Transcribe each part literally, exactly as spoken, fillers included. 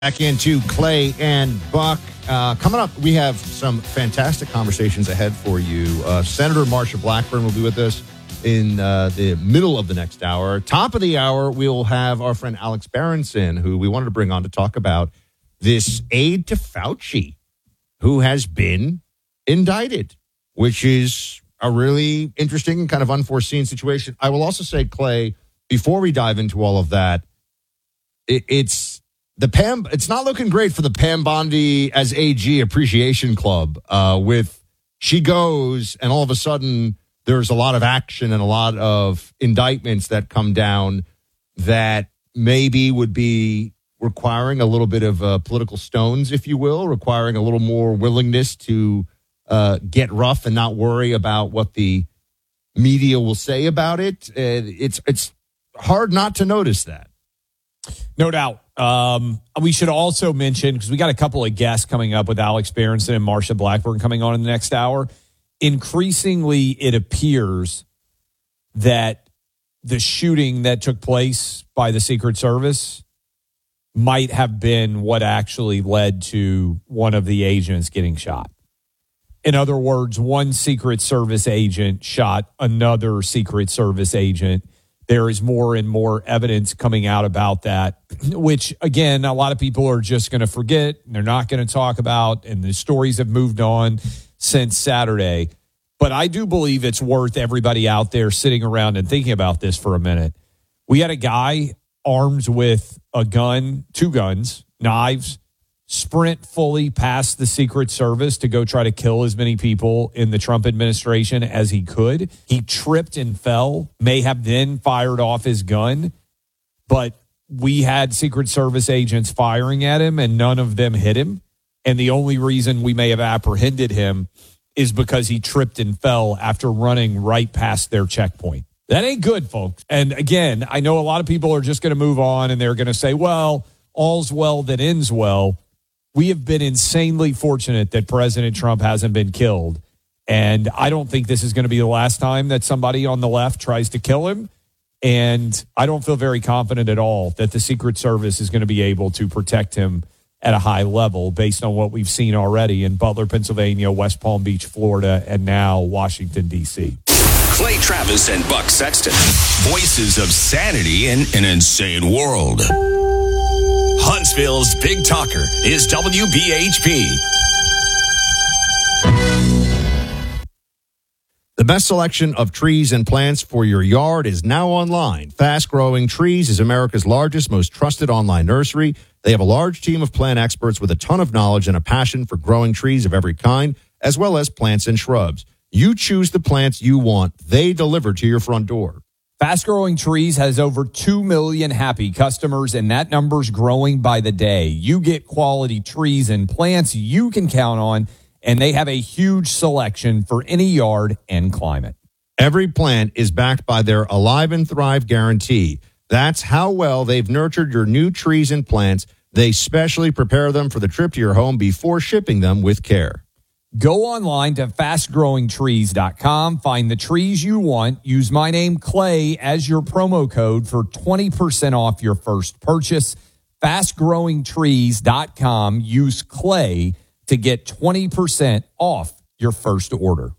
Back into Clay and Buck. Uh, coming up, we have some fantastic conversations ahead for you. Uh, Senator Marsha Blackburn will be with us in uh, the middle of the next hour. Top of the hour, we'll have our friend Alex Berenson, who we wanted to bring on to talk about this aide to Fauci, who has been indicted, which is a really interesting and kind of unforeseen situation. I will also say, Clay, before we dive into all of that, it, it's The Pam, it's not looking great for the Pam Bondi as A G Appreciation Club. Uh, with she goes, and all of a sudden there's a lot of action and a lot of indictments that come down that maybe would be requiring a little bit of uh, political stones, if you will, requiring a little more willingness to uh, get rough and not worry about what the media will say about it. Uh, it's it's hard not to notice that. No doubt. Um, we should also mention, because we got a couple of guests coming up with Alex Berenson and Marsha Blackburn coming on in the next hour. Increasingly, it appears that the shooting that took place by the Secret Service might have been what actually led to one of the agents getting shot. In other words, one Secret Service agent shot another Secret Service agent. There is more and more evidence coming out about that, which, again, a lot of people are just going to forget. They're not going to talk about, and the stories have moved on since Saturday. But I do believe it's worth everybody out there sitting around and thinking about this for a minute. We had a guy armed with a gun, two guns, knives, sprint fully past the Secret Service to go try to kill as many people in the Trump administration as he could. He tripped and fell, may have then fired off his gun, but we had Secret Service agents firing at him and none of them hit him. And the only reason we may have apprehended him is because he tripped and fell after running right past their checkpoint. That ain't good, folks. And again, I know a lot of people are just going to move on and they're going to say, well, all's well that ends well. We have been insanely fortunate that President Trump hasn't been killed. And I don't think this is going to be the last time that somebody on the left tries to kill him. And I don't feel very confident at all that the Secret Service is going to be able to protect him at a high level based on what we've seen already in Butler, Pennsylvania, West Palm Beach, Florida, and now Washington, D C Clay Travis and Buck Sexton, voices of sanity in an insane world. Huntsville's Big Talker is W B H P. The best selection of trees and plants for your yard is now online. Fast Growing Trees is America's largest, most trusted online nursery. They have a large team of plant experts with a ton of knowledge and a passion for growing trees of every kind, as well as plants and shrubs. You choose the plants you want. They deliver to your front door. Fast Growing Trees has over two million happy customers, and that number's growing by the day. You get quality trees and plants you can count on, and they have a huge selection for any yard and climate. Every plant is backed by their Alive and Thrive guarantee. That's how well they've nurtured your new trees and plants. They specially prepare them for the trip to your home before shipping them with care. Go online to fast growing trees dot com. Find the trees you want. Use my name, Clay, as your promo code for twenty percent off your first purchase. fast growing trees dot com. Use Clay to get twenty percent off your first order.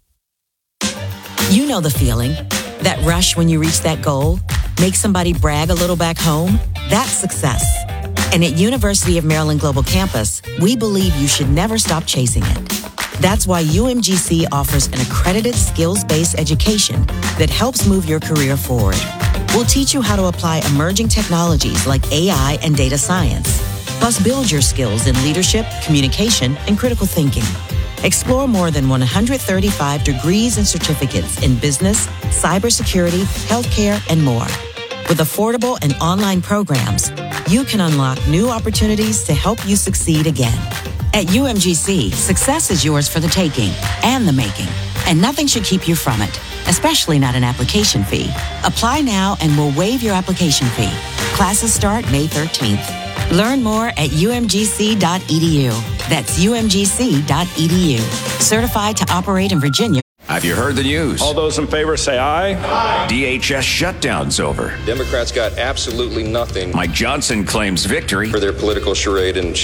You know the feeling. That rush when you reach that goal. Make somebody brag a little back home. That's success. And at University of Maryland Global Campus, we believe you should never stop chasing it. That's why U M G C offers an accredited skills-based education that helps move your career forward. We'll teach you how to apply emerging technologies like A I and data science, plus build your skills in leadership, communication, and critical thinking. Explore more than one hundred thirty-five degrees and certificates in business, cybersecurity, healthcare, and more. With affordable and online programs, you can unlock new opportunities to help you succeed again. At U M G C, success is yours for the taking and the making, and nothing should keep you from it, especially not an application fee. Apply now and we'll waive your application fee. Classes start May thirteenth. Learn more at U M G C dot E D U. That's U M G C dot E D U. Certified to operate in Virginia. I Have you heard the news? All those in favor say aye. Aye. D H S shutdown's over. Democrats got absolutely nothing Mike Johnson claims victory. for their political charade and